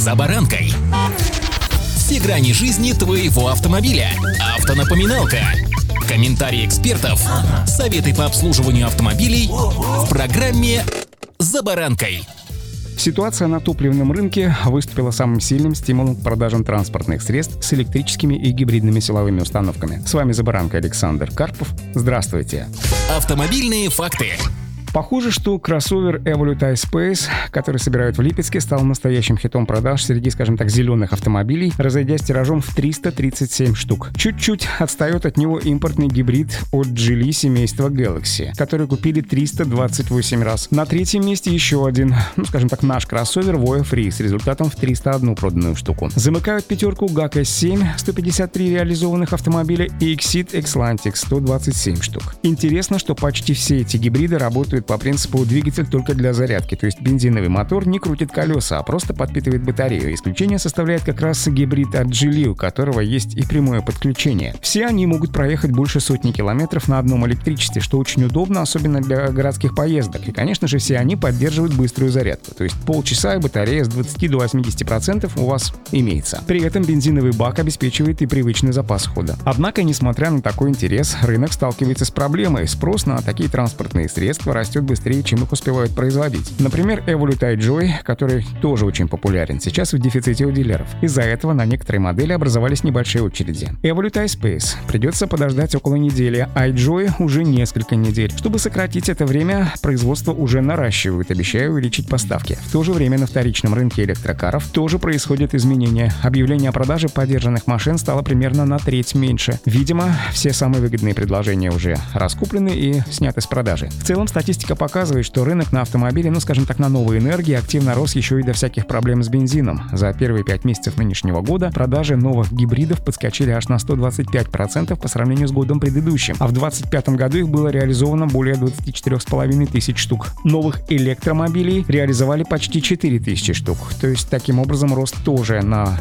За баранкой. Все грани жизни твоего автомобиля. Автонапоминалка. Комментарии экспертов. Советы по обслуживанию автомобилей в программе «За баранкой». Ситуация на топливном рынке выступила самым сильным стимулом к продажам транспортных средств с электрическими и гибридными силовыми установками. С вами «За баранкой» Александр Карпов. Здравствуйте. Автомобильные факты. Похоже, что кроссовер Evolute I-Space, который собирают в Липецке, стал настоящим хитом продаж среди, скажем так, зеленых автомобилей, разойдясь тиражом в 337 штук. Чуть-чуть отстает от него импортный гибрид от Geely семейства Galaxy, который купили 328 раз. На третьем месте еще один, скажем так, наш кроссовер Voya Free с результатом в 301 проданную штуку. Замыкают пятерку GAC S7, 153 реализованных автомобиля, и Exit Xlantic, 127 штук. Интересно, что почти все эти гибриды работают по принципу двигатель только для зарядки, то есть бензиновый мотор не крутит колеса, а просто подпитывает батарею. Исключение составляет как раз гибрид от Geely, у которого есть и прямое подключение. Все они могут проехать больше сотни километров на одном электричестве, что очень удобно, особенно для городских поездок. И, конечно же, все они поддерживают быструю зарядку, то есть полчаса и батарея с 20 до 80% у вас имеется. При этом бензиновый бак обеспечивает и привычный запас хода. Однако, несмотря на такой интерес, рынок сталкивается с проблемой. Спрос на такие транспортные средства растет быстрее, чем их успевают производить. Например, Evolute iJoy, который тоже очень популярен, сейчас в дефиците у дилеров. Из-за этого на некоторые модели образовались небольшие очереди. Evolute iSpace придется подождать около недели, iJoy уже несколько недель. Чтобы сократить это время, производство уже наращивают, обещая увеличить поставки. В то же время на вторичном рынке электрокаров тоже происходят изменения. Объявление о продаже подержанных машин стало примерно на треть меньше. Видимо, все самые выгодные предложения уже раскуплены и сняты с продажи. В целом, статистика показывает, что рынок на автомобили, скажем так, на новой энергии активно рос еще и до всяких проблем с бензином. За первые 5 месяцев нынешнего года продажи новых гибридов подскочили аж на 125% по сравнению с годом предыдущим, а в 2025 году их было реализовано более 24,5 тысяч штук. Новых электромобилей реализовали почти 4 тысячи штук, то есть таким образом рост тоже на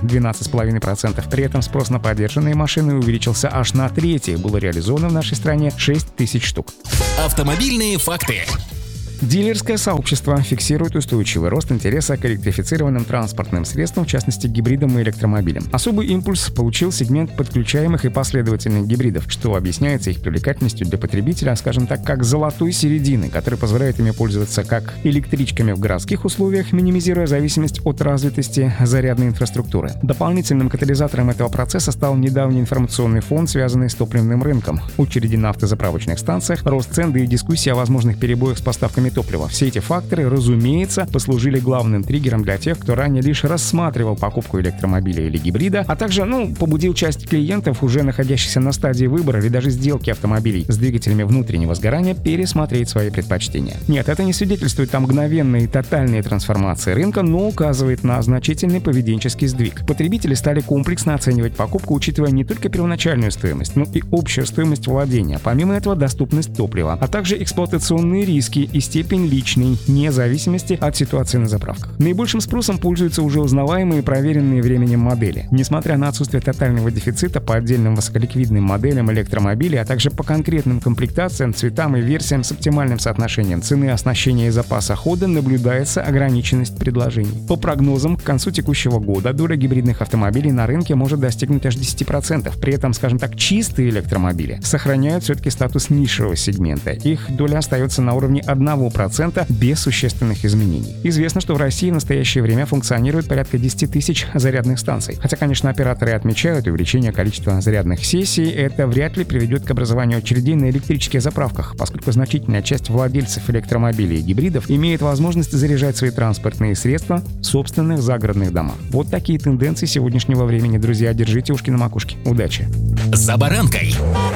12,5%. При этом спрос на подержанные машины увеличился аж на треть, было реализовано в нашей стране 6 тысяч штук. Автомобильные факты. Дилерское сообщество фиксирует устойчивый рост интереса к электрифицированным транспортным средствам, в частности гибридам и электромобилям. Особый импульс получил сегмент подключаемых и последовательных гибридов, что объясняется их привлекательностью для потребителя, скажем так, как золотой середины, который позволяет ими пользоваться как электричками в городских условиях, минимизируя зависимость от развитости зарядной инфраструктуры. Дополнительным катализатором этого процесса стал недавний информационный фон, связанный с топливным рынком, очереди на автозаправочных станциях, рост цен, да и дискуссии о возможных перебоях с поставками топлива. Все эти факторы, разумеется, послужили главным триггером для тех, кто ранее лишь рассматривал покупку электромобиля или гибрида, а также, побудил часть клиентов, уже находящихся на стадии выбора или даже сделки автомобилей с двигателями внутреннего сгорания, пересмотреть свои предпочтения. Нет, это не свидетельствует о мгновенной и тотальной трансформации рынка, но указывает на значительный поведенческий сдвиг. Потребители стали комплексно оценивать покупку, учитывая не только первоначальную стоимость, но и общую стоимость владения. Помимо этого, доступность топлива, а также эксплуатационные риски и степень личной независимости от ситуации на заправках. Наибольшим спросом пользуются уже узнаваемые и проверенные временем модели. Несмотря на отсутствие тотального дефицита по отдельным высоколиквидным моделям электромобилей, а также по конкретным комплектациям, цветам и версиям с оптимальным соотношением цены, оснащения и запаса хода, наблюдается ограниченность предложений. По прогнозам, к концу текущего года доля гибридных автомобилей на рынке может достигнуть аж 10%. При этом, скажем так, чистые электромобили сохраняют все-таки статус нишевого сегмента. Их доля остается на уровне 1% без существенных изменений. Известно, что в России в настоящее время функционирует порядка 10 тысяч зарядных станций. Хотя, конечно, операторы отмечают, увеличение количества зарядных сессий это вряд ли приведет к образованию очередей на электрических заправках, поскольку значительная часть владельцев электромобилей и гибридов имеет возможность заряжать свои транспортные средства в собственных загородных домах. Вот такие тенденции сегодняшнего времени, друзья. Держите ушки на макушке. Удачи! За баранкой.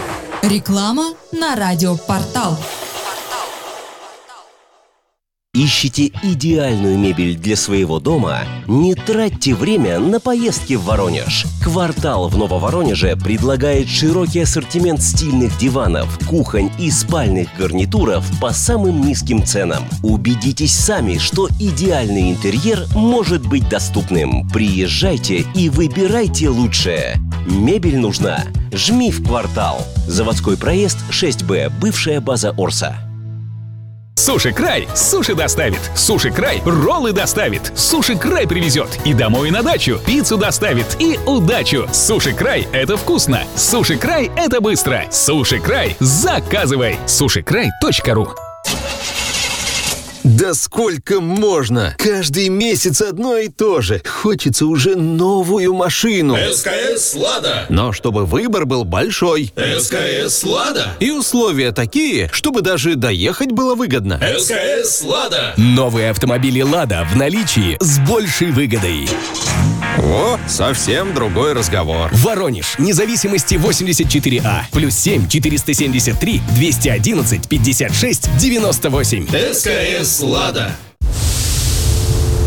Реклама на радиопортал. Ищете идеальную мебель для своего дома? Не тратьте время на поездки в Воронеж. «Квартал» в Нововоронеже предлагает широкий ассортимент стильных диванов, кухонь и спальных гарнитуров по самым низким ценам. Убедитесь сами, что идеальный интерьер может быть доступным. Приезжайте и выбирайте лучшее. Мебель нужна? Жми в «Квартал». Заводской проезд 6Б, бывшая база Орса. Суши Край суши доставит. Суши Край роллы доставит. Суши Край привезет и домой, и на дачу. Пиццу доставит и удачу. Суши Край — это вкусно. Суши Край — это быстро. Суши Край — заказывай. Сушикрай.ру. Да сколько можно? Каждый месяц одно и то же. Хочется уже новую машину. СКС «Лада». Но чтобы выбор был большой. СКС «Лада». И условия такие, чтобы даже доехать было выгодно. СКС «Лада». Новые автомобили «Лада» в наличии с большей выгодой. О, совсем другой разговор. Воронеж. Независимости 84А. +7 473 211 56 98. СКС «Лада».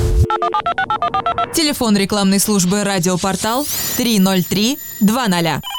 Телефон рекламной службы «Радиопортал» 303 20.